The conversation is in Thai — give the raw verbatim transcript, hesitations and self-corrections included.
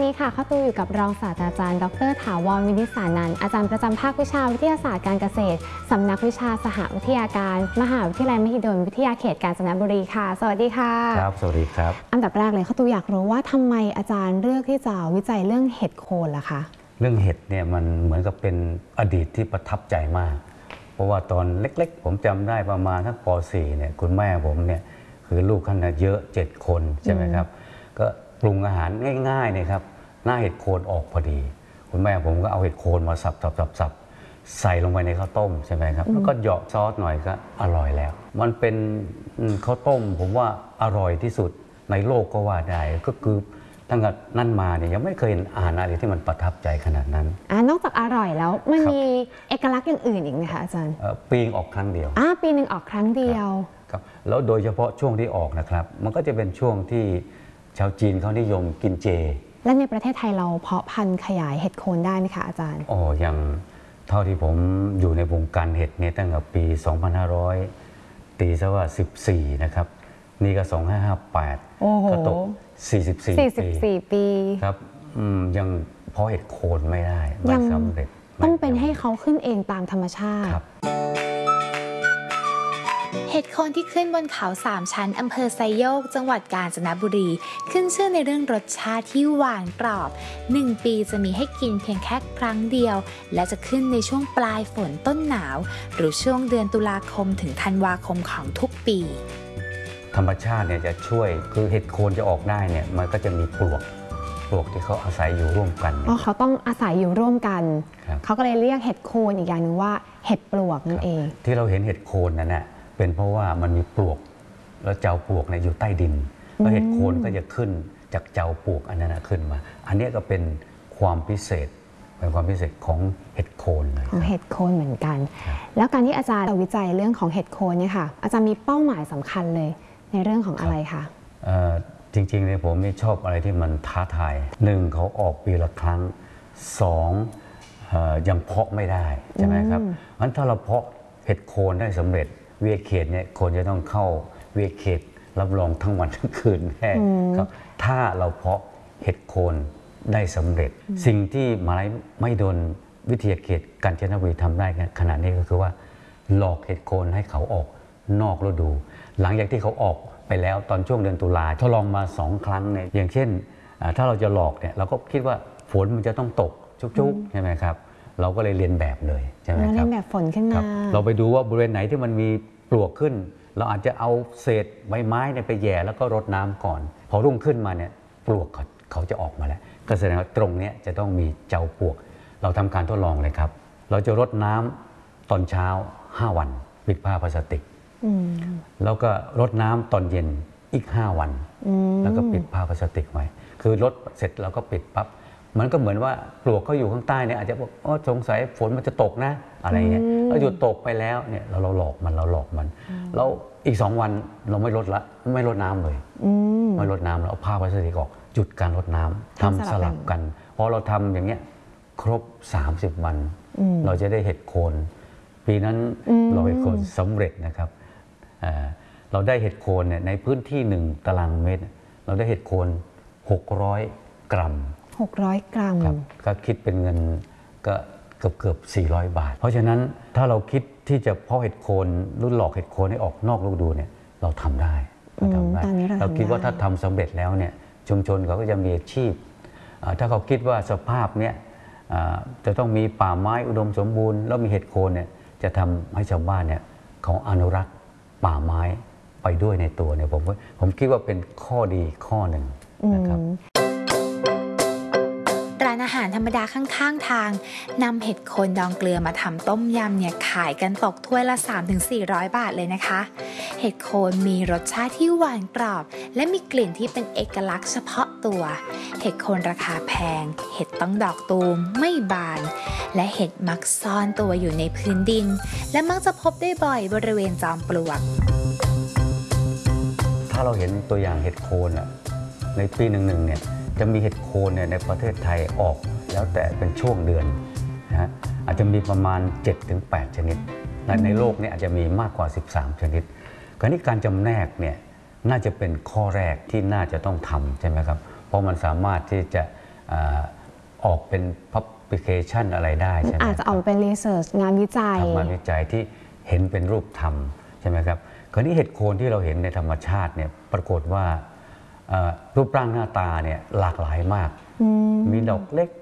นี้ค่ะข้าวตูอยู่กับรองศาสตราจารย์ดร.ถาวร วินิษฐานันท์อาจารย์ประจำภาควิชาวิทยาศาสตร์การเกษตรสำนักวิชาสหวิทยาการมหาวิทยาลัยมหิดลวิทยาเขตกาญจนบุรีค่ะสวัสดีค่ะครับสวัสดีครับอันดับแรกเลยข้าวตูอยากรู้ว่าทำไมอาจารย์เลือกที่จะวิจัยเรื่องเห็ดโคนล่ะคะเรื่องเห็ดเนี่ยมันเหมือนกับเป็นอดีตที่ประทับใจมากเพราะว่าตอนเล็กๆผมจำได้ประมาณทั้งป .สี่ เนี่ยคุณแม่ผมเนี่ยคือลูกขนาดเยอะเจ็ดคนใช่ไหมครับก็ปรุงอาหารง่ายๆเนี่ยครับหน้าเห็ดโคนออกพอดีคุณแม่ผมก็เอาเห็ดโคนมาสับสับสับสับใส่ลงไปในข้าวต้มใช่ไหมครับแล้วก็เหยาะซอสหน่อยก็อร่อยแล้วมันเป็นข้าวต้มผมว่าอร่อยที่สุดในโลกก็ว่าได้ก็คือตั้งแต่นั่นมาเนี่ยยังไม่เคยเห็นอาหารอะไรที่มันประทับใจขนาดนั้นอ่านอกจากอร่อยแล้วมันมีเอกลักษณ์อย่างอื่นอีกไหมคะอาจารย์ปีงออกครั้งเดียวอ่าปีหนึ่งออกครั้งเดียวครับแล้วโดยเฉพาะช่วงที่ออกนะครับมันก็จะเป็นช่วงที่ชาวจีนเขานิยมกินเจและในประเทศไทยเราเพาะพันธุ์ขยายเห็ดโคนได้ไหมคะอาจารย์อ๋อยังเท่าที่ผมอยู่ในวงการเห็ดเนี่ยตั้งแต่ปี สองพันห้าร้อย ตีซะว่าสิบสี่นะครับนี่ก็สองพันห้าร้อยห้าสิบแปดก็ตกสี่สิบสี่ปีครับยังเพาะเห็ดโคนไม่ได้ไม่สำเร็จต้องเป็นให้เขาขึ้นเองตามธรรมชาติเห็ดโคนที่ขึ้นบนเขาสามชั้นอำเภอไซโยกจังหวัดกาญจนบุรีขึ้นชื่อในเรื่องรสชาติที่หวานกรอบหนึ่งปีจะมีให้กินเพียงแค่ครั้งเดียวและจะขึ้นในช่วงปลายฝนต้นหนาวหรือช่วงเดือนตุลาคมถึงธันวาคมของทุกปีธรรมชาติเนี่ยจะช่วยคือเห็ดโคนจะออกได้เนี่ยมันก็จะมีปลวกปลวกที่เขาอาศัยอยู่ร่วมกันอ๋อเขาต้องอาศัยอยู่ร่วมกันเขาก็เลยเรียกเห็ดโคนอีกอย่างหนึ่งว่าเห็ดปลวกนั่นเองที่เราเห็นเห็ดโคนนั่นแหละเป็นเพราะว่ามันมีปลวกแล้วเจ้าปลวกเนี่ยอยู่ใต้ดินแล้วเห็ดโคนก็จะขึ้นจากเจ้าปลวกอันนั้นขึ้นมาอันนี้ก็เป็นความพิเศษเป็นความพิเศษของเห็ดโคนเลยของเห็ดโคนเหมือนกันแล้วการที่อาจารย์วิจัยเรื่องของเห็ดโคนเนี่ยค่ะอาจารย์มีเป้าหมายสำคัญเลยในเรื่องของอะไรคะจริงๆเนี่ยผมไม่ชอบอะไรที่มันท้าทายหนึ่งเขาออกปีละครั้งสองยังเพาะไม่ได้ใช่ไหมครับงั้นถ้าเราเพาะเห็ดโคนได้สำเร็จเวียเขตเนี่ยคนจะต้องเข้าเวียเขตรับรองทั้งวันทั้งคืนแน่ครับถ้าเราเพาะเห็ดโคนได้สำเร็จสิ่งที่มหาวิทยาลัยมหิดลวิทยาเขตกาญจนบุรีทำได้ขณะนี้ก็คือว่าหลอกเห็ดโคนให้เขาออกนอกฤดูหลังจากที่เขาออกไปแล้วตอนช่วงเดือนตุลาทดลองมาสองครั้งเนี่ยอย่างเช่นถ้าเราจะหลอกเนี่ยเราก็คิดว่าฝนมันจะต้องตกชุกๆใช่ไหมครับเราก็เลยเรียนแบบเลยใช่ไหมครับเรียนแบบฝนขึ้นมาเราไปดูว่าบริเวณไหนที่มันมีปลวกขึ้นเราอาจจะเอาเศษใบไม้เนี่ยไปแย่แล้วก็รดน้ำก่อนพอรุ่งขึ้นมาเนี่ยปลวกเขาเขาจะออกมาแล้วก็แสดงว่าตรงนี้จะต้องมีเจ้าปลวกเราทำการทดลองเลยครับเราจะรดน้ำตอนเช้าห้าวันปิดผ้าพลาสติกแล้วก็รดน้ำตอนเย็นอีกห้าวันแล้วก็ปิดผ้าพลาสติกไว้คือรดเสร็จเราก็ปิดปั๊บมันก็เหมือนว่าปลวกเขาอยู่ข้างใต้เนี่ยอาจจะบอกอ๋อสงสัยฝนมันจะตกนะอะไรเงี้ยเราหยุดตกไปแล้วเนี่ยเราเราหลอกมันเราหลอกมันแล้วอีกสองวันเราไม่ลดละไม่ลดน้ำเลยไม่ลดน้ำเราเอาผ้าพลาสติกออกหยุดการลดน้ำทำสลับกันพอเราทำอย่างเงี้ยครบสามสิบวันเราจะได้เห็ดโคนปีนั้นเราเห็ดโคนสำเร็จนะครับเราได้เห็ดโคนเนี่ยในพื้นที่หนึ่งตารางเมตรเราได้เห็ดโคนหกร้อยกรัมหกร้อยกรัมก็คิดเป็นเงินก็เกือบเกือบสี่ร้อยบาทเพราะฉะนั้นถ้าเราคิดที่จะเพาะเห็ดโคนรุ่นหลอกเห็ดโคนให้ออกนอกฤดูเนี่ยเราทำได้เราทำได้เราคิดว่าถ้าทำสำเร็จแล้วเนี่ยชุมชนเขาก็จะมีอาชีพถ้าเขาคิดว่าสภาพเนี่ยจะต้องมีป่าไม้อุดมสมบูรณ์แล้วมีเห็ดโคนเนี่ยจะทำให้ชาวบ้านเนี่ยเขาอนุรักษ์ป่าไม้ไปด้วยในตัวเนี่ยผมผมคิดว่าเป็นข้อดีข้อหนึ่งนะครับร้านอาหารธรรมดาข้างๆทางนำเห็ดโคนดองเกลือมาทำต้มยำเนี่ยขายกันตกถ้วยละ สามถึงสี่ร้อย บาทเลยนะคะเห็ดโคนมีรสชาติที่หวานกรอบและมีกลิ่นที่เป็นเอกลักษณ์เฉพาะตัวเห็ดโคนราคาแพงเห็ดต้องดอกตูมไม่บานและเห็ดมักซ่อนตัวอยู่ในพื้นดินและมักจะพบได้บ่อยบริเวณจอมปลวกถ้าเราเห็นตัวอย่างเห็ดโคนในปีหนึ่งๆเนี่ยจะมีเห็ดโคนเนี่ยในประเทศไทยออกแล้วแต่เป็นช่วงเดือนนะฮะอาจจะมีประมาณ เจ็ดถึงแปด ชนิดและในโลกเนี่ยอาจจะมีมากกว่าสิบสามชนิดการนี้การจำแนกเนี่ยน่าจะเป็นข้อแรกที่น่าจะต้องทำใช่ไหมครับเพราะมันสามารถที่จะออกเป็น publication อะไรได้ใช่ไหมอาจจะออกเป็น research งานวิจัยงานวิจัยที่เห็นเป็นรูปธรรมใช่ไหมครับคราวนี้เห็ดโคนที่เราเห็นในธรรมชาติเนี่ยปรากฏว่ารูปร่างหน้าตาเนี่ยหลากหลายมากมีดอกเล็ก